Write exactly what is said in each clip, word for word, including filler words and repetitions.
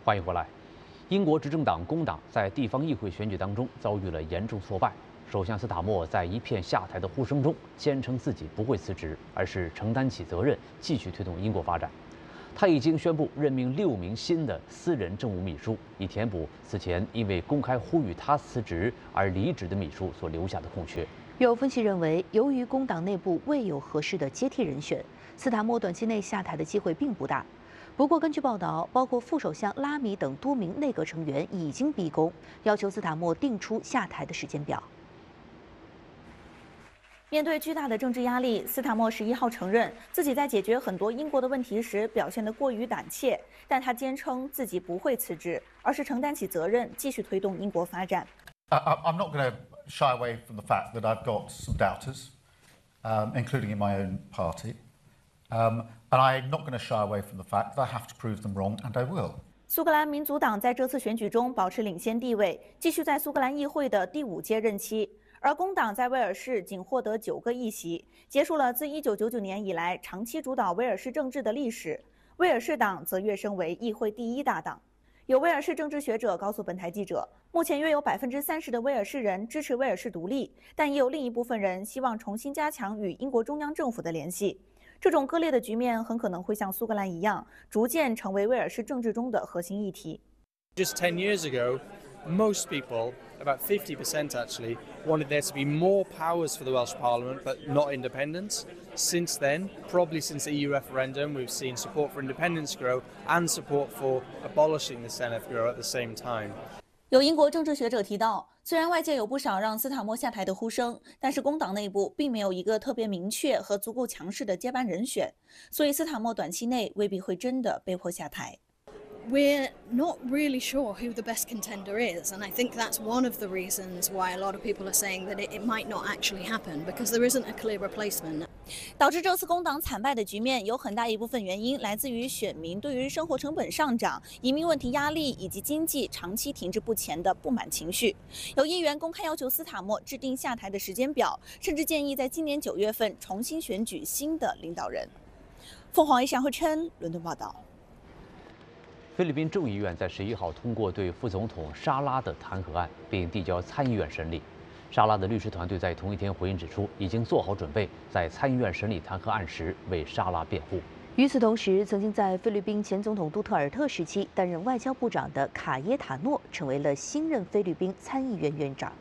欢迎回来。英国执政党工党在地方议会选举当中遭遇了严重挫败。首相斯塔默在一片下台的呼声中，坚称自己不会辞职，而是承担起责任，继续推动英国发展。他已经宣布任命六名新的私人政务秘书，以填补此前因为公开呼吁他辞职而离职的秘书所留下的空缺。 有分析认为，由于工党内部未有合适的接替人选，斯塔默短期内下台的机会并不大。不过，根据报道，包括副首相拉米等多名内阁成员已经逼宫，要求斯塔默定出下台的时间表。 面对巨大的政治压力，斯塔默十一号承认自己在解决很多英国的问题时表现得过于胆怯，但他坚称自己不会辞职，而是承担起责任，继续推动英国发展。 I, I'm not going to shy away from the fact that I've got some doubters, um, including in my own party. Um, and I'm not going to shy away from the fact that I have to prove them wrong, and I will. 苏格兰民族党在这次选举中保持领先地位，继续在苏格兰议会的第五届任期，而工党在威尔士仅获得九个议席，结束了自一九九九年以来长期主导威尔士政治的历史。威尔士党则跃升为议会第一大党。有威尔士政治学者告诉本台记者，目前约有百分之三十的威尔士人支持威尔士独立，但也有另一部分人希望重新加强与英国中央政府的联系。这种割裂的局面很可能会像苏格兰一样，逐渐成为威尔士政治中的核心议题。 Just ten years ago, most people, about fifty percent actually, wanted there to be more powers for the Welsh Parliament, but not independence. Since then, probably since the E U referendum, we've seen support for independence grow and support for abolishing the Senedd grow at the same time. 有英国政治学者提到，虽然外界有不少让斯塔默下台的呼声，但是工党内部并没有一个特别明确和足够强势的接班人选，所以斯塔默短期内未必会真的被迫下台。 We're not really sure who the best contender is, and I think that's one of the reasons why a lot of people are saying that it, it might not actually happen, because there isn't a clear replacement. 导致这次工党惨败的局面，有很大一部分原因来自于选民对于生活成本上涨、移民问题压力以及经济长期停滞不前的不满情绪。有议员公开要求斯塔默制定下台的时间表，甚至建议在今年九月份重新选举新的领导人。凤凰卫视杨慧琛伦敦报道。 菲律宾众议院在十一号通过对副总统沙拉的弹劾案，并递交参议院审理。沙拉的律师团队在同一天回应指出，已经做好准备，在参议院审理弹劾案时为沙拉辩护。 与此同时，曾经在菲律宾前总统杜特尔特时期担任外交部长的卡耶塔诺成为了新任菲律宾参议院院长。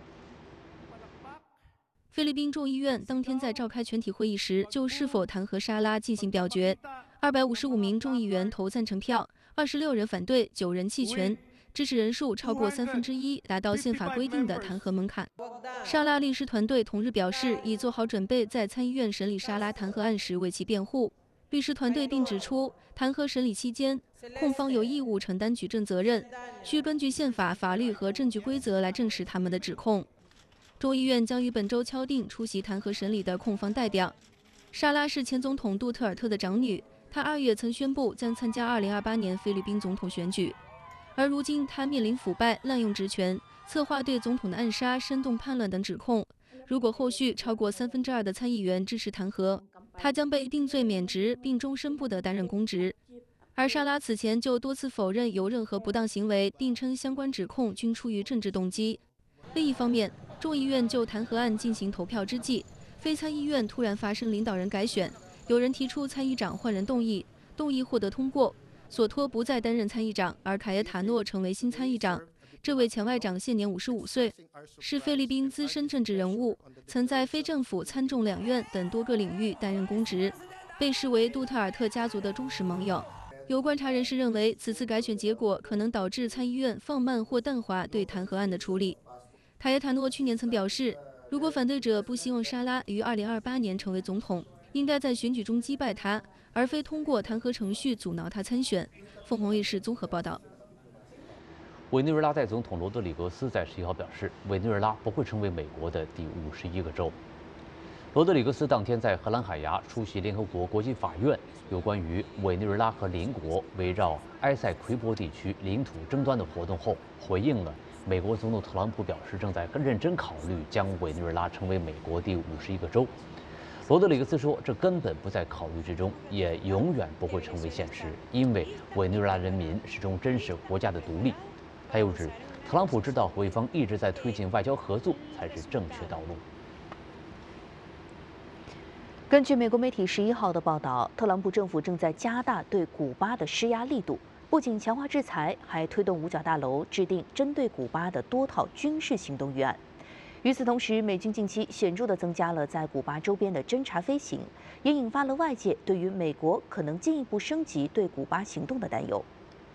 菲律宾众议院当天在召开全体会议时，就是否弹劾沙拉进行表决。二百五十五名众议员投赞成票，二十六人反对，九人弃权，支持人数超过三分之一，达到宪法规定的弹劾门槛。沙拉律师团队同日表示，已做好准备在参议院审理沙拉弹劾案时为其辩护。律师团队并指出，弹劾审理期间，控方有义务承担举证责任，需根据宪法、法律和证据规则来证实他们的指控。众议院将于本周敲定出席弹劾审理的控方代表。沙拉是前总统杜特尔特的长女，她二月曾宣布将参加二零二八年菲律宾总统选举，而如今她面临腐败、滥用职权、策划对总统的暗杀、煽动叛乱等指控。如果后续超过三分之二的参议员支持弹劾，她将被定罪免职，并终身不得担任公职。而沙拉此前就多次否认有任何不当行为，并称相关指控均出于政治动机。另一方面，众议院就弹劾案进行投票之际，非参议院突然发生领导人改选，有人提出参议长换人动议，动议获得通过，索托不再担任参议长，而凯耶塔诺成为新参议长。这位前外长现年五十五岁，是菲律宾资深政治人物，曾在非政府、参众两院等多个领域担任公职，被视为杜特尔特家族的忠实盟友。有观察人士认为，此次改选结果可能导致参议院放慢或淡化对弹劾案的处理。凯耶塔诺去年曾表示，如果反对者不希望沙拉于二零二八年成为总统，应该在选举中击败他，而非通过弹劾程序阻挠他参选。凤凰卫视综合报道。 委内瑞拉代总统罗德里格斯在十一号表示，委内瑞拉不会成为美国的第五十一个州。罗德里格斯当天在荷兰海牙出席联合国国际法院有关于委内瑞拉和邻国围绕埃塞奎波地区领土争端的活动后，回应了美国总统特朗普表示正在认真考虑将委内瑞拉成为美国第五十一个州。 罗德里格斯说，这根本不在考虑之中，也永远不会成为现实，因为委内瑞拉人民始终珍视国家的独立。他又指，特朗普知道潍坊一直在推进外交合作才是正确道路。 根据美国媒体十一号的报道，特朗普政府正在加大对古巴的施压力度，不仅强化制裁，还推动五角大楼制定针对古巴的多套军事行动预案。与此同时，美军近期显著地增加了在古巴周边的侦察飞行，也引发了外界对于美国可能进一步升级对古巴行动的担忧。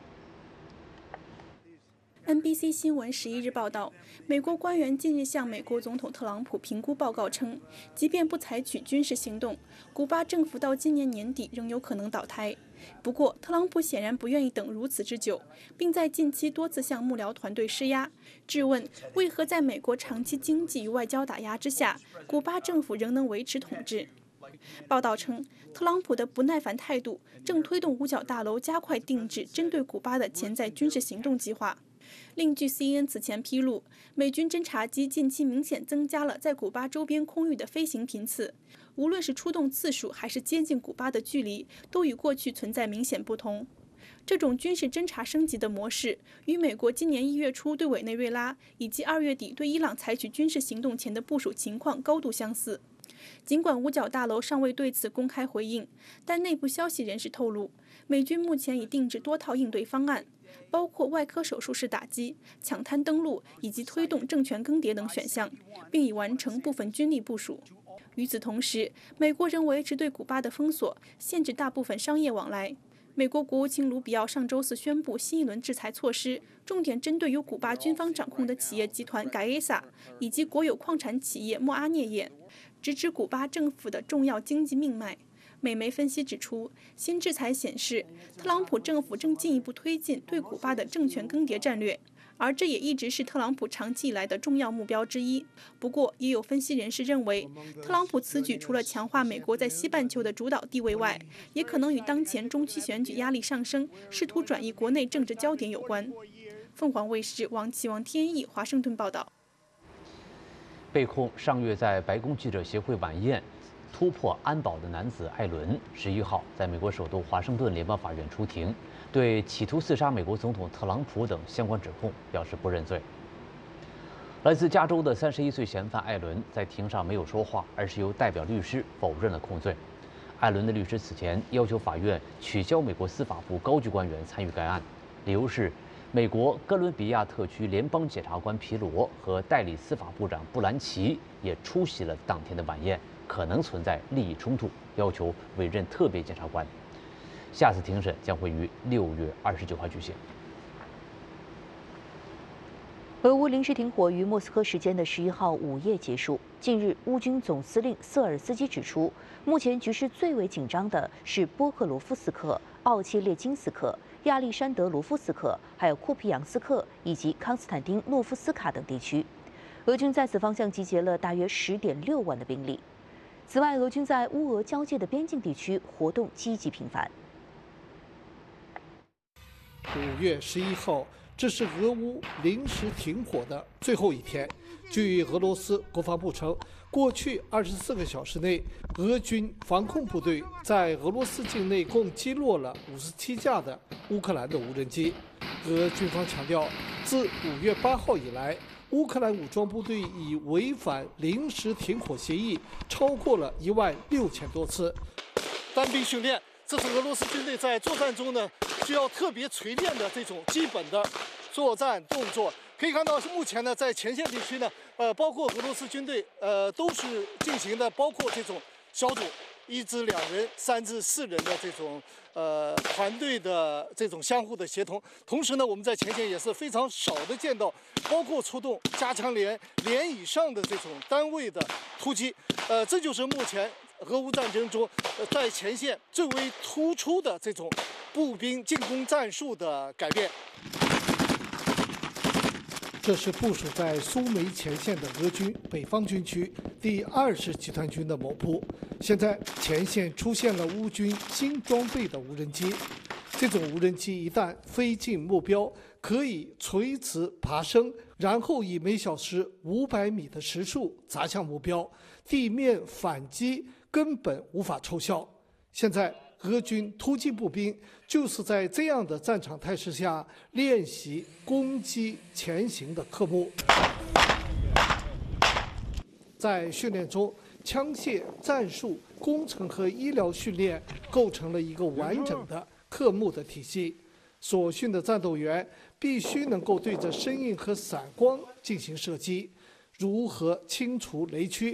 N B C 新闻十一日报道，美国官员近日向美国总统特朗普评估报告称，即便不采取军事行动，古巴政府到今年年底仍有可能倒台。不过，特朗普显然不愿意等如此之久，并在近期多次向幕僚团队施压，质问为何在美国长期经济与外交打压之下，古巴政府仍能维持统治。报道称，特朗普的不耐烦态度正推动五角大楼加快定制针对古巴的潜在军事行动计划。另据 C N N 此前披露，美军侦察机近期明显增加了在古巴周边空域的飞行频次，无论是出动次数还是接近古巴的距离，都与过去存在明显不同。这种军事侦察升级的模式，与美国今年一月初对委内瑞拉以及二月底对伊朗采取军事行动前的部署情况高度相似。尽管五角大楼尚未对此公开回应，但内部消息人士透露，美军目前已定制多套应对方案，包括外科手术式打击、抢滩登陆以及推动政权更迭等选项，并已完成部分军力部署。与此同时，美国仍维持对古巴的封锁，限制大部分商业往来。美国国务卿卢比奥上周四宣布新一轮制裁措施，重点针对由古巴军方掌控的企业集团 Gaesa 以及国有矿产企业莫阿涅业，直指古巴政府的重要经济命脉。美媒分析指出，新制裁显示特朗普政府正进一步推进对古巴的政权更迭战略，而这也一直是特朗普长期以来的重要目标之一。不过，也有分析人士认为，特朗普此举除了强化美国在西半球的主导地位外，也可能与当前中期选举压力上升、试图转移国内政治焦点有关。凤凰卫视王启王天意华盛顿报道。 被控上月在白宫记者协会晚宴突破安保的男子艾伦，十一号在美国首都华盛顿联邦法院出庭，对企图刺杀美国总统特朗普等相关指控表示不认罪。来自加州的三十一岁嫌犯艾伦在庭上没有说话，而是由代表律师否认了控罪。艾伦的律师此前要求法院取消美国司法部高级官员参与该案，理由是美国哥伦比亚特区联邦检察官皮罗和代理司法部长布兰奇也出席了当天的晚宴，可能存在利益冲突，要求委任特别检察官。下次庭审将会于六月二十九号举行。 俄乌临时停火于莫斯科时间的十一号午夜结束。近日，乌军总司令瑟尔斯基指出，目前局势最为紧张的是波克罗夫斯克、奥切列金斯克、亚历山德罗夫斯克，还有库皮扬斯克以及康斯坦丁诺夫斯卡等地区。俄军在此方向集结了大约十点六万的兵力。此外，俄军在乌俄交界的边境地区活动积极频繁。 五月十一号，这是俄乌临时停火的最后一天。据俄罗斯国防部称，过去二十四个小时内，俄军防空部队在俄罗斯境内共击落了五十七架的乌克兰的无人机。俄军方强调，自五月八号以来，乌克兰武装部队已违反临时停火协议超过了一万六千多次。单兵训练，这是俄罗斯军队在作战中呢需要特别锤炼的这种基本的作战动作。可以看到，目前呢在前线地区呢，呃，包括俄罗斯军队，呃，都是进行的包括这种小组，一至两人、三至四人的这种呃团队的这种相互的协同。同时呢，我们在前线也是非常少的见到，包括出动加强连、连以上的这种单位的突击。呃，这就是目前俄乌战争中，呃，在前线最为突出的这种步兵进攻战术的改变。这是部署在苏梅前线的俄军北方军区第二十集团军的某部。现在前线出现了乌军新装备的无人机，这种无人机一旦飞进目标，可以垂直爬升，然后以每小时五百米的时速砸向目标。地面反击根本无法奏效。现在，俄军突击步兵就是在这样的战场态势下练习攻击前行的科目。在训练中，枪械、战术、工程和医疗训练构成了一个完整的科目的体系。所训的战斗员必须能够对着声音和闪光进行射击，如何清除雷区。